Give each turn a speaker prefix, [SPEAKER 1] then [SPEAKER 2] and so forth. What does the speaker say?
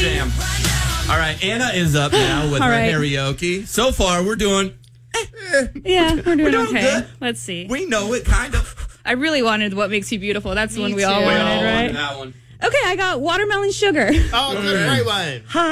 [SPEAKER 1] jam. All right, Anna is up now with her karaoke. So far, we're doing...
[SPEAKER 2] Yeah, we're doing okay.
[SPEAKER 1] Good.
[SPEAKER 2] Let's see.
[SPEAKER 1] We know it, kind of.
[SPEAKER 2] I really wanted What Makes You Beautiful. That's the one we all
[SPEAKER 1] We
[SPEAKER 2] wanted,
[SPEAKER 1] all
[SPEAKER 2] right?
[SPEAKER 1] wanted that one.
[SPEAKER 2] Okay, I got Watermelon Sugar.
[SPEAKER 3] Oh, good, right one.